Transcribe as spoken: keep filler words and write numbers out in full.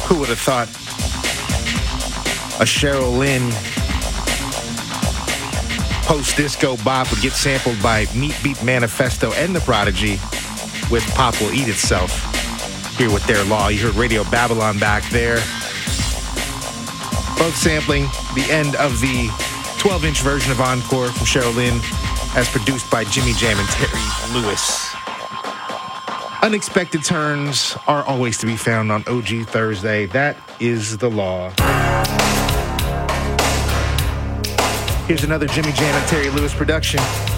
Who would have thought a Cheryl Lynn post-disco bop would get sampled by Meat Beat Manifesto and The Prodigy with Pop Will Eat Itself here with Their Law. You heard Radio Babylon back there. Both sampling the end of the twelve-inch version of Encore from Cheryl Lynn as produced by Jimmy Jam and Terry Lewis. Unexpected turns are always to be found on O G Thursday. That is the law. Here's another Jimmy Jam and Terry Lewis production.